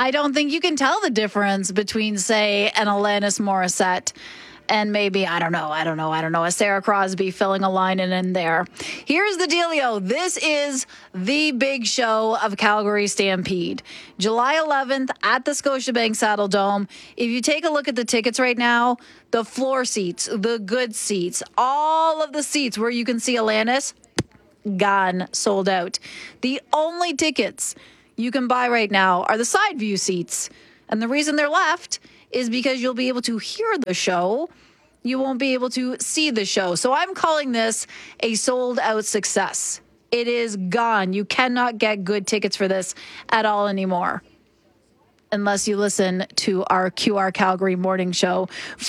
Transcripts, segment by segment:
I don't think you can tell the difference between, say, an Alanis Morissette and maybe, I don't know, a Sarah Crosby filling a line in there. Here's the dealio. This is the big show of Calgary Stampede. July 11th at the Scotiabank Saddledome. If you take a look at the tickets right now, the floor seats, the good seats, all of the seats where you can see Alanis, gone, sold out. The only tickets you can buy right now are the side view seats. And the reason they're left is because you'll be able to hear the show. You won't be able to see the show. So I'm calling this a sold out success. It is gone. You cannot get good tickets for this at all anymore, unless you listen to our QR Calgary morning show.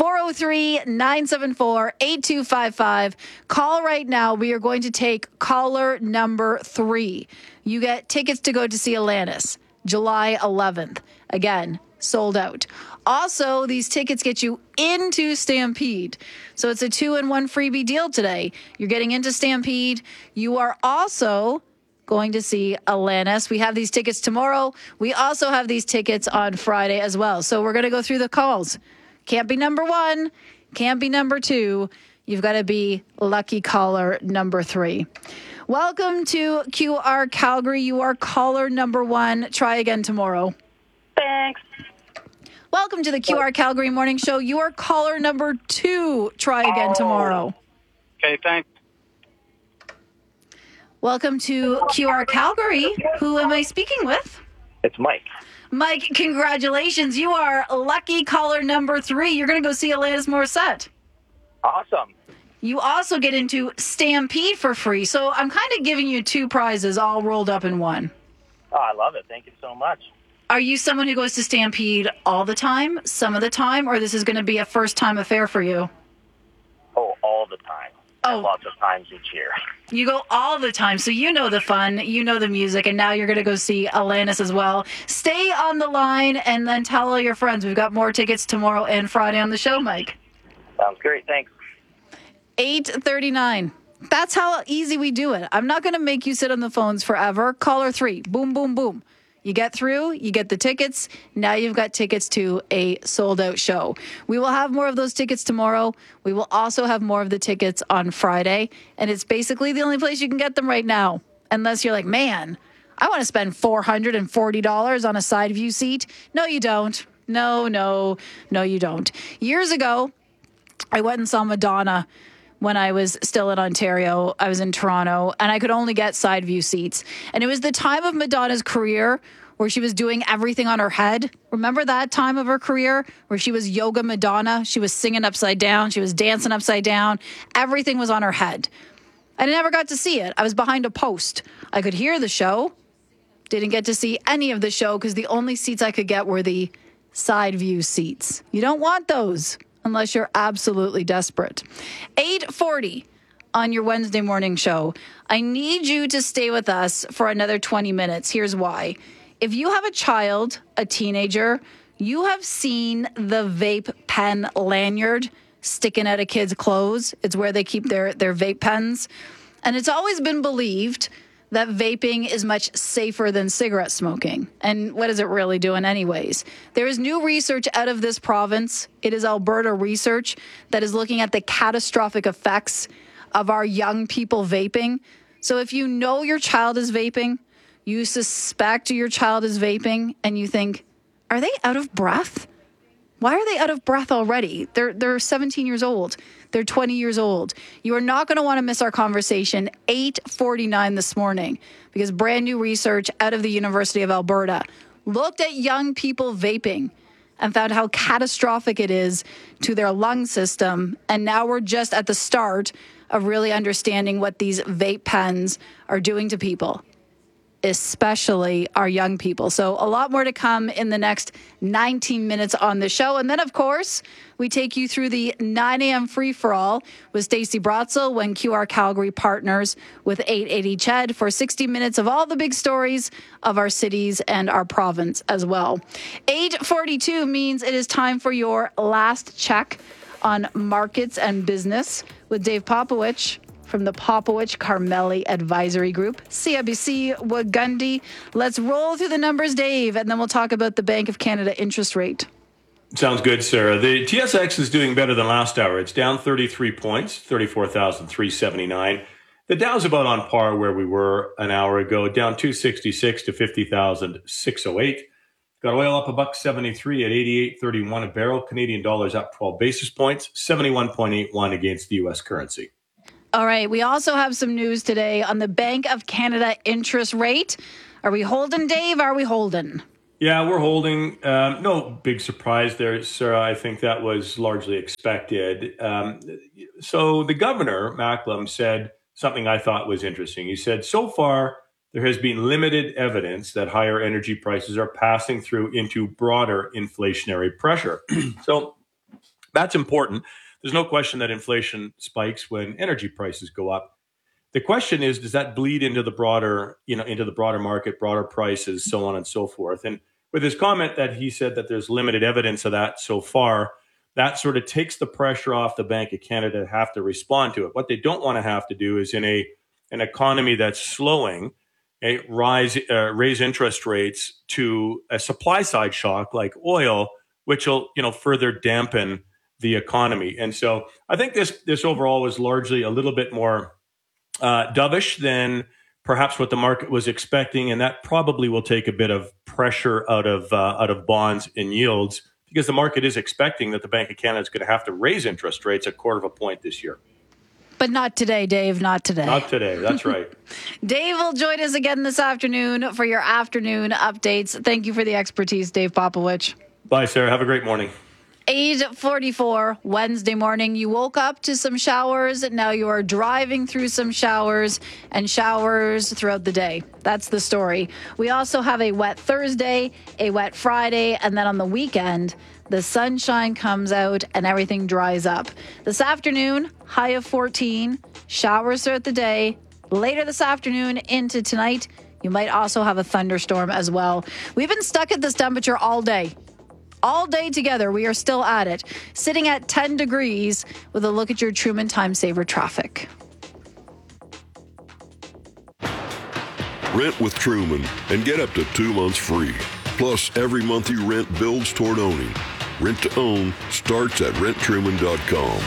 403-974-8255. Call right now. We are going to take caller number 3. You get tickets to go to see Alanis, July 11th. Again, sold out. Also, these tickets get you into Stampede. So it's a 2-in-1 freebie deal today. You're getting into Stampede. You are also going to see Alanis. We have these tickets tomorrow. We also have these tickets on Friday as well. So we're going to go through the calls. Can't be number 1. Can't be number 2. You've got to be lucky caller number 3. Welcome to QR Calgary. You are caller number 1. Try again tomorrow. Thanks. Welcome to the QR Calgary Morning Show. You are caller number 2. Try again tomorrow. Okay, thanks. Welcome to QR Calgary. Who am I speaking with? It's Mike. Mike, congratulations. You are lucky caller number 3. You're going to go see Alanis Morissette. Awesome. You also get into Stampede for free. So I'm kind of giving you 2 prizes all rolled up in one. Oh, I love it. Thank you so much. Are you someone who goes to Stampede all the time, some of the time, or this is going to be a first-time affair for you? Oh, all the time. Oh. Lots of times each year. You go all the time, so you know the fun, you know the music, and now you're going to go see Alanis as well. Stay on the line and then tell all your friends. We've got more tickets tomorrow and Friday on the show, Mike. Sounds great. Thanks. 8:39. That's how easy we do it. I'm not going to make you sit on the phones forever. Caller 3. Boom, boom, boom. You get through, you get the tickets. Now you've got tickets to a sold-out show. We will have more of those tickets tomorrow. We will also have more of the tickets on Friday. And it's basically the only place you can get them right now. Unless you're like, man, I want to spend $440 on a side view seat. No, you don't. No, you don't. Years ago, I went and saw Madonna when I was still in Ontario. I was in Toronto, and I could only get side view seats. And it was the time of Madonna's career where she was doing everything on her head. Remember that time of her career where she was yoga Madonna? She was singing upside down. She was dancing upside down. Everything was on her head. I never got to see it. I was behind a post. I could hear the show. Didn't get to see any of the show because the only seats I could get were the side view seats. You don't want those unless you're absolutely desperate. 8:40 on your Wednesday morning show. I need you to stay with us for another 20 minutes. Here's why. If you have a child, a teenager, you have seen the vape pen lanyard sticking out of kids' clothes. It's where they keep their vape pens. And it's always been believed that vaping is much safer than cigarette smoking. And what is it really doing anyways? There is new research out of this province. It is Alberta research that is looking at the catastrophic effects of our young people vaping. So if you know your child is vaping, you suspect your child is vaping, and you think, are they out of breath? Why are they out of breath already? They're 17 years old. They're 20 years old. You are not going to want to miss our conversation 8:49 this morning, because brand new research out of the University of Alberta looked at young people vaping and found how catastrophic it is to their lung system. And now we're just at the start of really understanding what these vape pens are doing to people, especially our young people. So a lot more to come in the next 19 minutes on the show. And then, of course, we take you through the 9 a.m. free-for-all with Stacey Brotzel when QR Calgary partners with 880 CHED for 60 minutes of all the big stories of our cities and our province as well. 8:42 means it is time for your last check on markets and business with Dave Popowich from the Popowich Carmeli Advisory Group, CIBC Wagundy. Let's roll through the numbers, Dave, and then we'll talk about the Bank of Canada interest rate. Sounds good, Sarah. The TSX is doing better than last hour. It's down 33 points, 34,379. The Dow's about on par where we were an hour ago, down 266 to 50,608. Got oil up $1.73 at 88.31 a barrel. Canadian dollars up 12 basis points, 71.81 against the U.S. currency. All right. We also have some news today on the Bank of Canada interest rate. Are we holding, Dave? Are we holding? Yeah, we're holding. No big surprise there, Sarah. I think that was largely expected. So the governor, Macklem, said something I thought was interesting. He said, so far, there has been limited evidence that higher energy prices are passing through into broader inflationary pressure. So that's important. There's no question that inflation spikes when energy prices go up. The question is, does that bleed into the broader, into the broader market, broader prices, so on and so forth? And with his comment that he said that there's limited evidence of that so far, that sort of takes the pressure off the Bank of Canada to have to respond to it. What they don't want to have to do is in an economy that's slowing, raise interest rates to a supply side shock like oil, which will further dampen the economy. And so I think this overall was largely a little bit more dovish than perhaps what the market was expecting, and that probably will take a bit of pressure out of bonds and yields, because the market is expecting that the Bank of Canada is going to have to raise interest rates a quarter of a point this year. But not today, Dave, not today. Not today, that's right. Dave will join us again this afternoon for your afternoon updates. Thank you for the expertise, Dave Popowich. Bye, Sarah. Have a great morning. 8:44 Wednesday morning. You woke up to some showers. Now you are driving through some showers and showers throughout the day. That's the story. We also have a wet Thursday, a wet Friday, and then on the weekend, the sunshine comes out and everything dries up. This afternoon, high of 14, showers throughout the day. Later this afternoon into tonight, you might also have a thunderstorm as well. We've been stuck at this temperature all day. All day together, we are still at it, sitting at 10 degrees with a look at your Truman Time Saver traffic. Rent with Truman and get up to 2 months free. Plus, every month you rent builds toward owning. Rent to own starts at renttruman.com.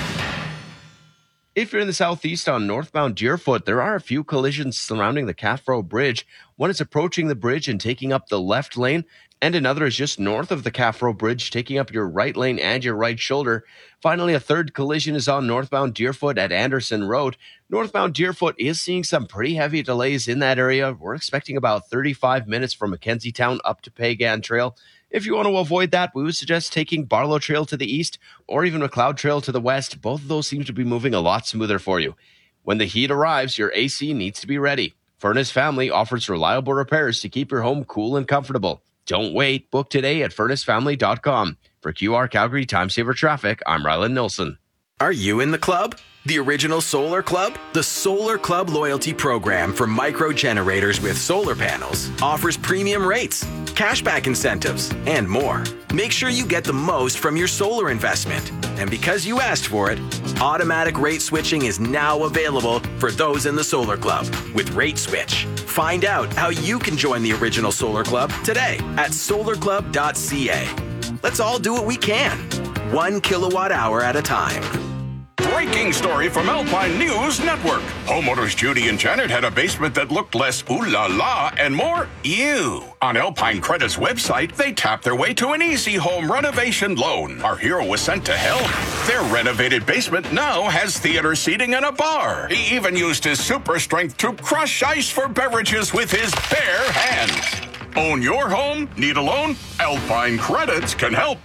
If you're in the southeast on northbound Deerfoot, there are a few collisions surrounding the Caffro Bridge. One is approaching the bridge and taking up the left lane, and another is just north of the Caffro Bridge, taking up your right lane and your right shoulder. Finally, a third collision is on northbound Deerfoot at Anderson Road. Northbound Deerfoot is seeing some pretty heavy delays in that area. We're expecting about 35 minutes from Mackenzie-town up to Pagan Trail. If you want to avoid that, we would suggest taking Barlow Trail to the east or even McLeod Trail to the west. Both of those seem to be moving a lot smoother for you. When the heat arrives, your AC needs to be ready. Furnace Family offers reliable repairs to keep your home cool and comfortable. Don't wait. Book today at furnacefamily.com. For QR Calgary Time Saver Traffic, I'm Rylan Nilsson. Are you in the club? The original Solar Club? The Solar Club loyalty program for micro generators with solar panels offers premium rates, cashback incentives, and more. Make sure you get the most from your solar investment. And because you asked for it, automatic rate switching is now available for those in the Solar Club with Rate Switch. Find out how you can join the original Solar Club today at solarclub.ca. Let's all do what we can, 1 kilowatt hour at a time. Breaking story from Alpine News Network. Homeowners Judy and Janet had a basement that looked less ooh la la and more ew. On Alpine Credit's website, they tapped their way to an easy home renovation loan. Our hero was sent to help. Their renovated basement now has theater seating and a bar. He even used his super strength to crush ice for beverages with his bare hands. Own your home? Need a loan? Alpine Credits can help.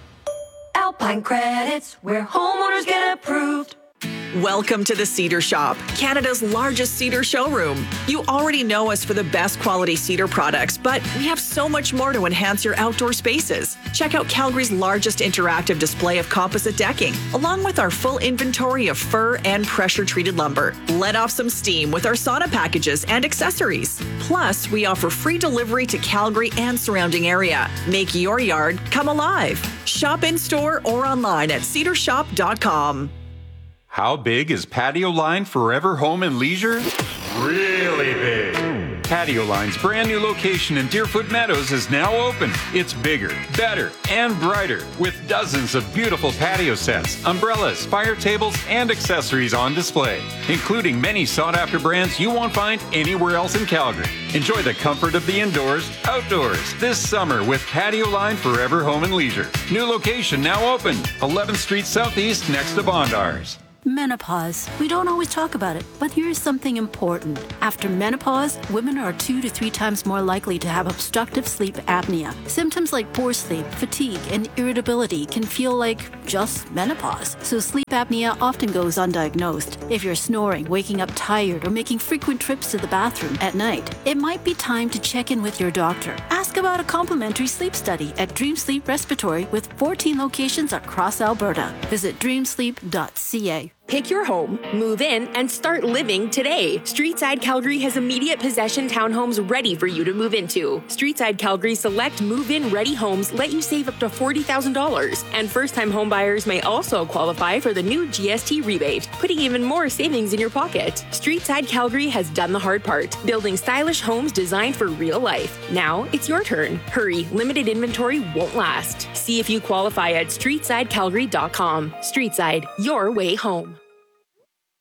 Alpine Credits, where homeowners get approved. Welcome to the Cedar Shop, Canada's largest cedar showroom. You already know us for the best quality cedar products, but we have so much more to enhance your outdoor spaces. Check out Calgary's largest interactive display of composite decking, along with our full inventory of fir and pressure-treated lumber. Let off some steam with our sauna packages and accessories. Plus, we offer free delivery to Calgary and surrounding area. Make your yard come alive. Shop in-store or online at cedarshop.com. How big is Patio Line Forever Home and Leisure? Really big. Patio Line's brand new location in Deerfoot Meadows is now open. It's bigger, better, and brighter with dozens of beautiful patio sets, umbrellas, fire tables, and accessories on display, including many sought-after brands you won't find anywhere else in Calgary. Enjoy the comfort of the indoors, outdoors this summer with Patio Line Forever Home and Leisure. New location now open, 11th Street Southeast next to Bondars. Menopause. We don't always talk about it, but here's something important. After menopause, women are 2 to 3 times more likely to have obstructive sleep apnea. Symptoms like poor sleep, fatigue, and irritability can feel like just menopause. So sleep apnea often goes undiagnosed. If you're snoring, waking up tired, or making frequent trips to the bathroom at night, it might be time to check in with your doctor. Ask about a complimentary sleep study at Dream Sleep Respiratory with 14 locations across Alberta. Visit dreamsleep.ca. Pick your home, move in, and start living today. Streetside Calgary has immediate possession townhomes ready for you to move into. Streetside Calgary select move-in ready homes let you save up to $40,000. And first-time homebuyers may also qualify for the new GST rebate, putting even more savings in your pocket. Streetside Calgary has done the hard part, building stylish homes designed for real life. Now it's your turn. Hurry, limited inventory won't last. See if you qualify at streetsidecalgary.com. Streetside, your way home.